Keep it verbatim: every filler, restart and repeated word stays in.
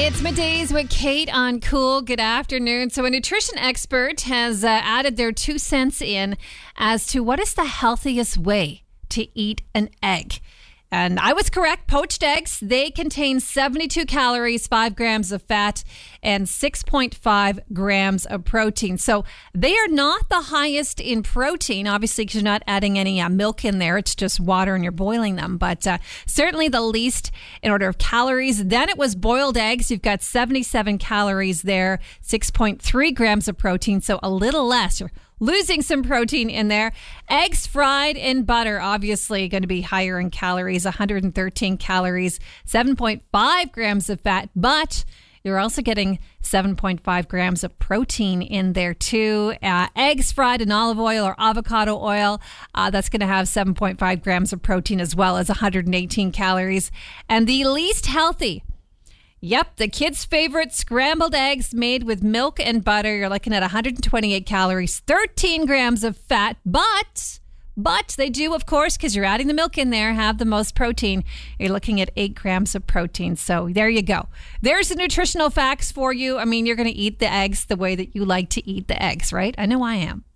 It's Middays with Kate on Cool. Good afternoon. So a nutrition expert has uh, added their two cents in as to what is the healthiest way to eat an egg. And I was correct. Poached eggs, they contain seventy-two calories, five grams of fat, and six point five grams of protein. So they are not the highest in protein, obviously, because you're not adding any uh, milk in there. It's just water and you're boiling them. But uh, certainly the least in order of calories. Then it was boiled eggs. You've got seventy-seven calories there, six point three grams of protein. So a little less. You're losing some protein in there. Eggs fried in butter, obviously going to be higher in calories, one hundred thirteen calories, seven point five grams of fat, but you're also getting seven point five grams of protein in there too. Uh, eggs fried in olive oil or avocado oil, uh, that's going to have seven point five grams of protein as well as one hundred eighteen calories. And the least healthy, yep, the kids' favorite scrambled eggs made with milk and butter. You're looking at one hundred twenty-eight calories, thirteen grams of fat, but but they do, of course, because you're adding the milk in there, have the most protein. You're looking at eight grams of protein. So there you go. There's the nutritional facts for you. I mean, you're going to eat the eggs the way that you like to eat the eggs, right? I know I am.